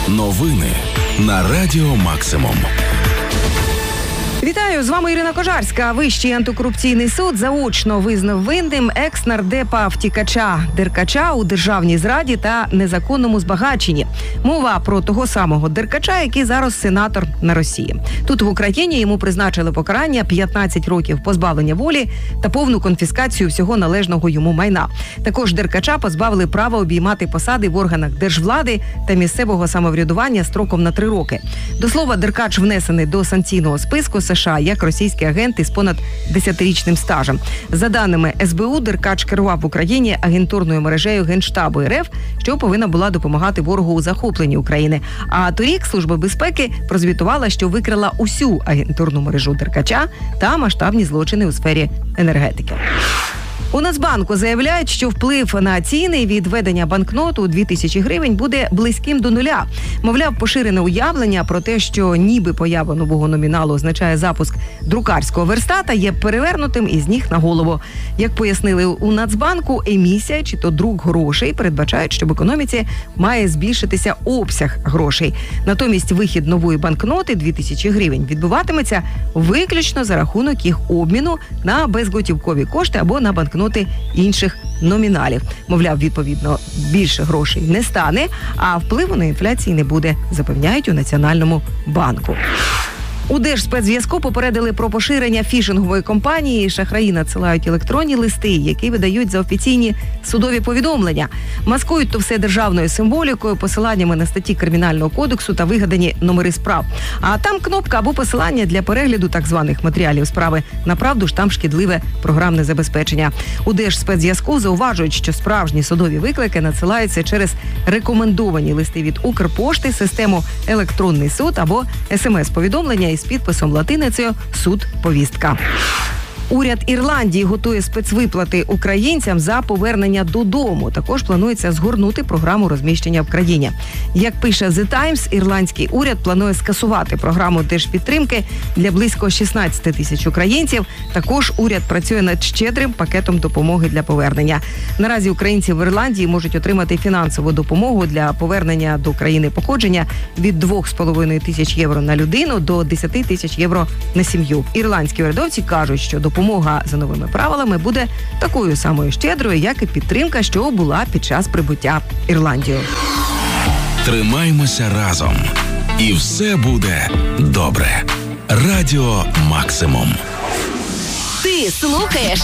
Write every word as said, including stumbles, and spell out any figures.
Новини на Радіо Максимум. Вітаю, з вами Ірина Кожарська. Вищий антикорупційний суд заочно визнав винним екс-нардепа-втікача Деркача у державній зраді та незаконному збагаченні. Мова про того самого Деркача, який зараз сенатор на Росії. Тут в Україні йому призначили покарання п'ятнадцять років позбавлення волі та повну конфіскацію всього належного йому майна. Також Деркача позбавили права обіймати посади в органах держвлади та місцевого самоврядування строком на три роки. До слова, Деркач внесений до санкційного списку США як російський агент із понад десятирічним стажем. За даними ес бе у, Деркач керував в Україні агентурною мережею Генштабу ер еф, що повинна була допомагати ворогу у захопленні України. А торік Служба безпеки прозвітувала, що викрила усю агентурну мережу Деркача та масштабні злочини у сфері енергетики. У Нацбанку заявляють, що вплив на ціни від введення банкноту у дві тисячі гривень буде близьким до нуля. Мовляв, поширене уявлення про те, що ніби поява нового номіналу означає запуск друкарського верстата, є перевернутим із ніг на голову. Як пояснили у Нацбанку, емісія чи то друк грошей передбачають, що в економіці має збільшитися обсяг грошей. Натомість вихід нової банкноти дві тисячі гривень відбуватиметься виключно за рахунок їх обміну на безготівкові кошти або на банкноти інших номіналів. Мовляв, відповідно, більше грошей не стане, а впливу на інфляцію не буде, запевняють у Національному банку. У Держспецзв'язку попередили про поширення фішингової кампанії. Шахраї надсилають електронні листи, які видають за офіційні судові повідомлення. Маскують то все державною символікою, посиланнями на статті Кримінального кодексу та вигадані номери справ. А там кнопка або посилання для перегляду так званих матеріалів справи. Направду ж там шкідливе програмне забезпечення. У Держспецзв'язку зауважують, що справжні судові виклики надсилаються через рекомендовані листи від Укрпошти, систему електронний суд або ес ем ес-повідомлення із підписом латиницею «Суд-повістка». Уряд Ірландії готує спецвиплати українцям за повернення додому. Також планується згорнути програму розміщення в країні. Як пише The Times, ірландський уряд планує скасувати програму держпідтримки для близько шістнадцять тисяч українців. Також уряд працює над щедрим пакетом допомоги для повернення. Наразі українці в Ірландії можуть отримати фінансову допомогу для повернення до країни походження від двох з половиною тисяч євро на людину до десять тисяч євро на сім'ю. Ірландські урядовці кажуть, що допомога за новими правилами буде такою самою щедрою, як і підтримка, що була під час прибуття в Ірландію. Тримаймося разом. І все буде добре. Радіо Максимум. Ти слухаєш